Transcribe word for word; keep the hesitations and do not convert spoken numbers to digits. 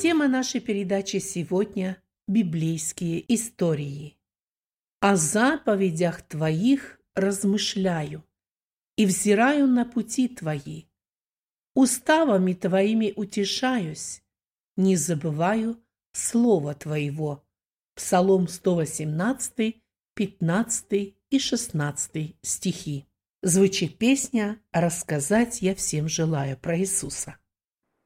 Тема нашей передачи сегодня – библейские истории. «О заповедях Твоих размышляю и взираю на пути Твои. Уставами Твоими утешаюсь, не забываю слова Твоего». Псалом сто восемнадцатый, пятнадцатый и шестнадцатый стихи. Звучит песня «Рассказать я всем желаю» про Иисуса.